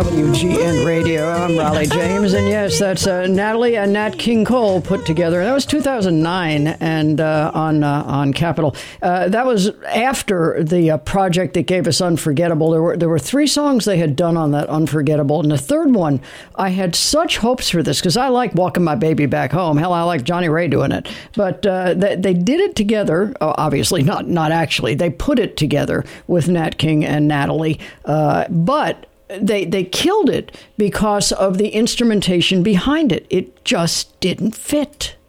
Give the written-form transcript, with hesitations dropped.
WGN Radio. I'm Raleigh James, and yes, that's Natalie and Nat King Cole put together. That was 2009, and on Capitol. That was after the project that gave us Unforgettable. There were 3 songs they had done on that Unforgettable, and the third one, I had such hopes for this because I like Walking My Baby Back Home. Hell, I like Johnny Ray doing it, but they did it together. Obviously, not actually. They put it together with Nat King and Natalie, but they killed it because of the instrumentation behind it. It just didn't fit.